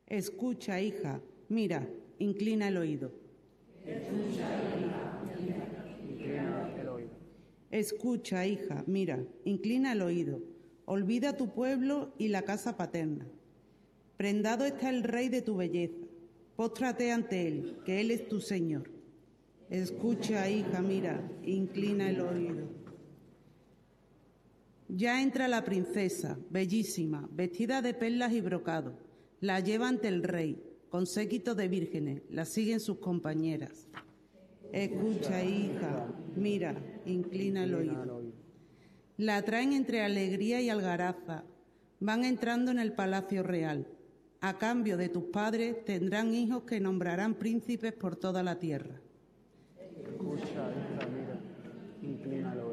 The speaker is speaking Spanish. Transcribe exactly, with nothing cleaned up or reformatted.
Escucha, hija, mira, inclina el oído. Escucha, hija, mira, inclina el oído. Escucha, hija, mira, inclina el oído. Olvida tu pueblo y la casa paterna. Prendado está el rey de tu belleza. Póstrate ante él, que él es tu Señor. Escucha, hija, mira, inclina el oído. Ya entra la princesa, bellísima, vestida de perlas y brocado. La lleva ante el rey, con séquito de vírgenes, la siguen sus compañeras. Escucha, hija, mira, inclina el oído. La traen entre alegría y algaraza, van entrando en el palacio real. A cambio de tus padres tendrán hijos que nombrarán príncipes por toda la tierra. Escucha, hija, mira, inclina el oído.